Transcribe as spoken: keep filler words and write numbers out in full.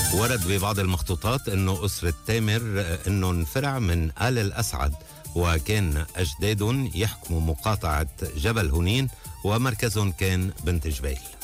ورد ببعض المخطوطات أنه أسرة تامر أنه انفرع من آل الأسعد، وكان أجدادهم يحكموا مقاطعة جبل هنين ومركزهم كان بنت جبيل.